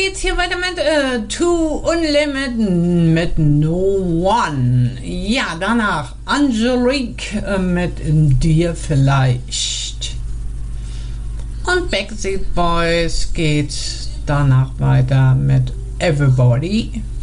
geht's hier weiter mit Two Unlimited mit No One. Ja, danach Angelique mit Dir vielleicht. Und Backstreet Boys geht danach weiter mit Everybody.